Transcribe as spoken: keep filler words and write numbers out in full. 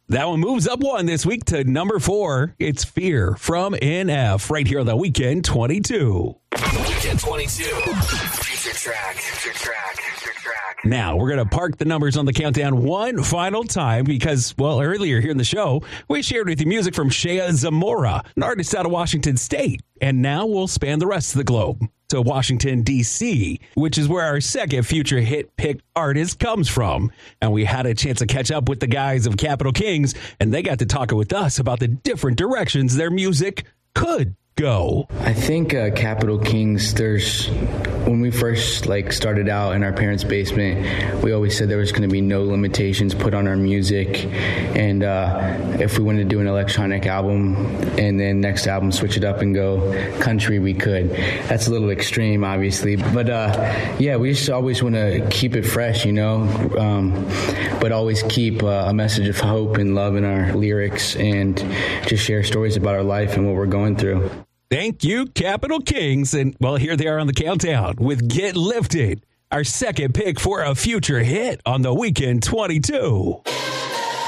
That one moves up one this week to number four. It's Fear from N F right here on the Weekend twenty-two. Weekend twenty-two. Future track. Future track. Future track. Now, we're going to park the numbers on the countdown one final time because, well, earlier here in the show, we shared with you music from Shea Zamora, an artist out of Washington State. And now we'll span the rest of the globe to Washington, D C, which is where our second future hit pick artist comes from. And we had a chance to catch up with the guys of Capital Kings, and they got to talking with us about the different directions their music could go. I think uh, Capital Kings, there's, when we first like started out in our parents' basement, we always said there was going to be no limitations put on our music. And uh, if we wanted to do an electronic album and then next album switch it up and go country, we could. That's a little extreme, obviously. But uh, yeah, we just always want to keep it fresh, you know, um, but always keep uh, a message of hope and love in our lyrics and just share stories about our life and what we're going through. Thank you, Capital Kings. And, well, here they are on the countdown with Get Lifted, our second pick for a future hit on the Weekend twenty-two.